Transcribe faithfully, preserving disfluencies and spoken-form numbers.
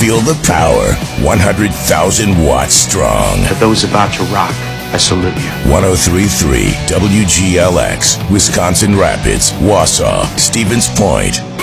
Feel the power. one hundred thousand watts strong. For those about to rock, I salute you. one oh three point three W G L X, Wisconsin Rapids, Wausau, Stevens Point.